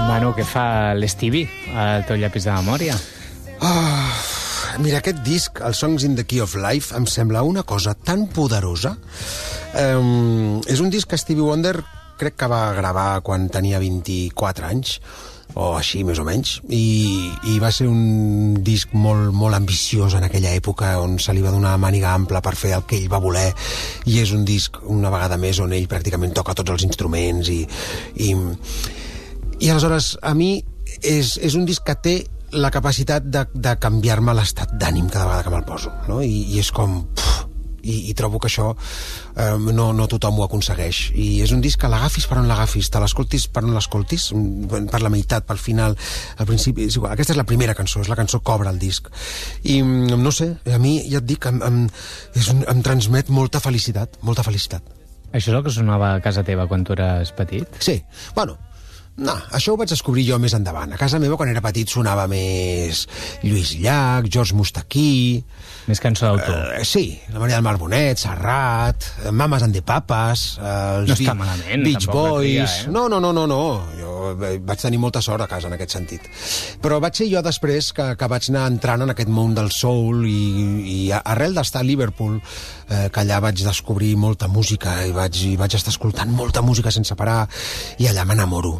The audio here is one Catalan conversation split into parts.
Manu, què fa l'Stevie al teu llapis de memòria? Mira, aquest disc, el Songs in the Key of Life, em sembla una cosa tan poderosa. És un disc que Stevie Wonder crec que va gravar quan tenia 24 anys, o així, més o menys, i va ser un disc molt, molt ambiciós en aquella època, on se li va donar màniga ampla per fer el que ell va voler, i és un disc, una vegada més, on ell pràcticament toca tots els instruments, i aleshores, a mi, és un disc que té la capacitat de canviar-me l'estat d'ànim cada vegada que me'l poso, no? I és com... I trobo que això no tothom ho aconsegueix, i és un disc que l'agafis per on l'agafis, te l'escoltis per on l'escoltis, per la meitat, pel final, al principi, és igual. Aquesta és la primera cançó, és la cançó que obre el disc, i no sé, a mi ja et dic, em transmet molta felicitat. Això és el que sonava a casa teva quan tu eres petit? Sí, bueno, no, això ho vaig descobrir jo més endavant. A casa meva, quan era petit, sonava més Lluís Llach, George Mustaquí... Més cançó d'autor. Sí, la Maria del Mar Bonet, Serrat, Mames and the Papas, els no està malament, Beach Boys... No, No. Jo vaig tenir molta sort a casa en aquest sentit. Però vaig ser jo després que vaig anar entrant en aquest món del soul, i arrel d'estar a Liverpool, que allà vaig descobrir molta música, i vaig estar escoltant molta música sense parar, i allà m'enamoro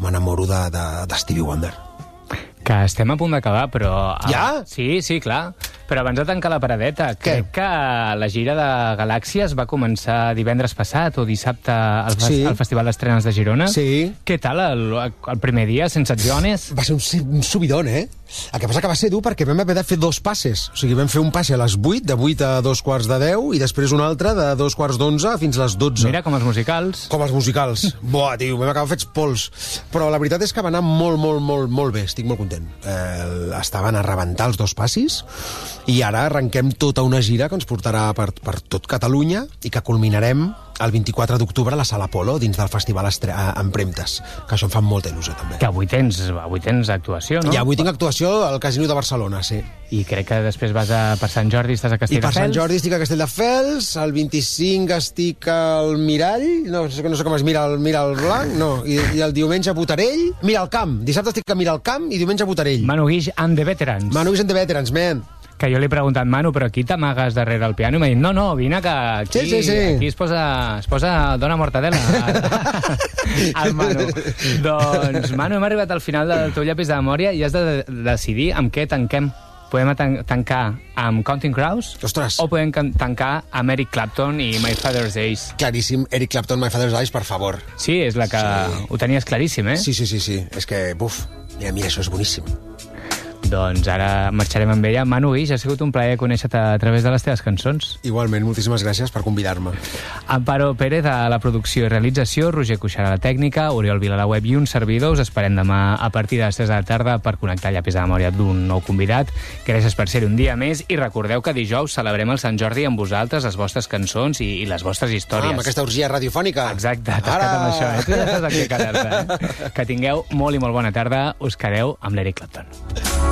de Stevie Wonder. Que estem a punt d'acabar, però... Ja? Sí, clar. Però abans de tancar la paradeta, crec que la gira de Galàxies va començar divendres passat o dissabte al Festival d'Estrenes de Girona. Sí. Què tal el primer dia, sense Jones? Va ser un subidón, eh? El que passa que va ser dur perquè vam haver de fer 2 passes. O sigui, vam fer un passe a les 8, de 8 a 2:45, i després un altre de 2:45 fins a les 12. Mira, com els musicals. Com els musicals. Buah, tio, vam acabar fets pols. Però la veritat és que va anar molt bé, estic molt content. Estaven a rebentar els 2 passis, i ara arrenquem tota una gira que ens portarà per tot Catalunya, i que culminarem el 24 d'octubre a la Sala Apolo, dins del Festival Empremtes, que això em fa molta il·lusió, també. Que avui tens actuació, no? I avui tinc actuació al Casino de Barcelona, sí. I crec que després vas per Sant Jordi, estàs a Castelldefels. I per Sant Jordi estic a Castelldefels, el 25 estic al Mirall, no sé com es mira el Blanc, no, i el diumenge a Botarell, Miralcamp, dissabte estic a Miralcamp i diumenge a Botarell. Manu Guix and the Veterans. Manu Guix and the Veterans, man. Que jo li he preguntat, Manu, però aquí t'amagues darrere el piano? I m'ha dit, no, vine que aquí, aquí es posa Dona Mortadela al Manu. Doncs, Manu, hem arribat al final del teu llapis de memòria i has de decidir amb què tanquem. Podem tancar amb Counting Crows? Ostres. O podem tancar amb Eric Clapton i My Father's Days? Claríssim, Eric Clapton, My Father's Days, per favor. Sí, és la que ho tenies claríssim, eh? Sí. És que, buf, mira, això és boníssim. Doncs ara marxarem amb ella. Manu Guix, ha sigut un plaer conèixer-te a través de les teves cançons. Igualment, moltíssimes gràcies per convidar-me. Amparo Pérez a la producció i realització, Roger Cuixart a la tècnica, Oriol Vila a la web i un servidor. Us esperem demà a partir de les 3 de la tarda per connectar llapis de memòria d'un nou convidat. Gràcies per ser un dia més i recordeu que dijous celebrem el Sant Jordi amb vosaltres, les vostres cançons i les vostres històries. Amb aquesta orgia radiofònica. Exacte, t'has quedat amb això, Tu ja saps a què quedar-te, Que tingueu molt i molt bona tarda. Us quedeu amb l'Eric Clapton.